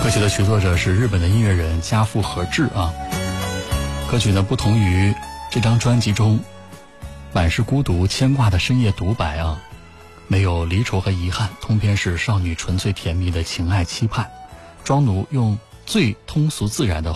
歌曲的曲作者是日本的音乐人家父和志啊。歌曲呢不同于这张专辑中满是孤独牵挂的深夜独白啊，没有离愁和遗憾，通篇是少女纯粹甜蜜的情爱期盼。庄奴用最通俗自然的